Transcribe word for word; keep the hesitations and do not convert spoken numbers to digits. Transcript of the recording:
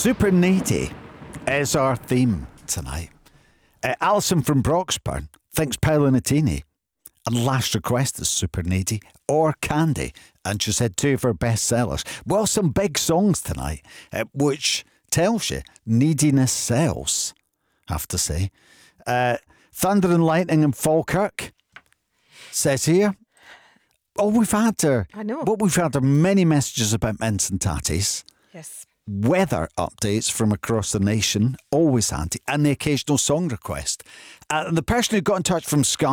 Super Needy is our theme tonight. Uh, Alison from Broxburn thinks Paolo Nutini and Last Request is super needy, or Candy, and she said two of her best sellers. Well, some big songs tonight, uh, which tells you neediness sells, I have to say. Uh, Thunder and Lightning in Falkirk says here, oh, we've had her. I know. What we've had are many messages about mints and tatties. Yes. Weather updates from across the nation, always handy, and the occasional song request. Uh, the person who got in touch from Sky